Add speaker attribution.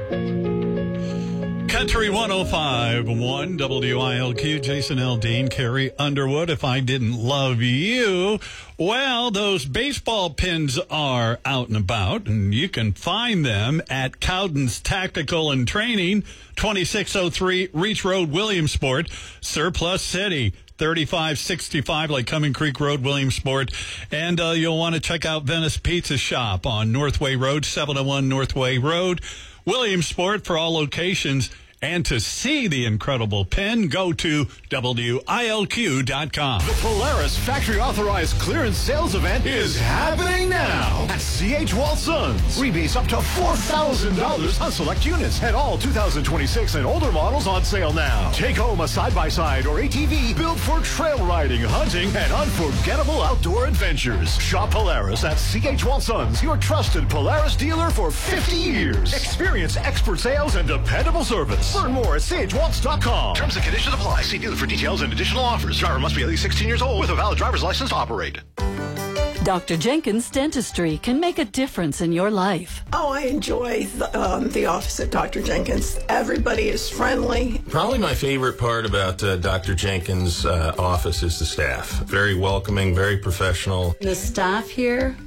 Speaker 1: Country 105.1 WILQ, Jason Aldean, Carrie Underwood. If I didn't love you, well, those baseball pins are out and about, and you can find them at Cowden's Tactical and Training, 2603 Reach Road, Williamsport, Surplus City. 3565 like Cumming Creek Road, Williamsport. And you'll want to check out Venice Pizza Shop on Northway Road, 701 Northway Road, Williamsport, for all locations. And to see the incredible pin, go to WILQ.com.
Speaker 2: The Polaris Factory Authorized Clearance Sales Event is happening now at C.H. Walsons. Rebates up to $4,000 on select units and all 2026 and older models on sale now. Take home a side-by-side or ATV built for trail riding, hunting, and unforgettable outdoor adventures. Shop Polaris at C.H. Walsons, your trusted Polaris dealer for 50 years. Experience expert sales and dependable service. Learn more at chwaltz.com. Terms and conditions apply. See dealer for details and additional offers. Driver must be at least 16 years old with a valid driver's license to operate.
Speaker 3: Dr. Jenkins Dentistry can make a difference in your life.
Speaker 4: Oh, I enjoy the office at Dr. Jenkins. Everybody is friendly.
Speaker 5: Probably my favorite part about Dr. Jenkins' office is the staff. Very welcoming, very professional.
Speaker 3: The staff here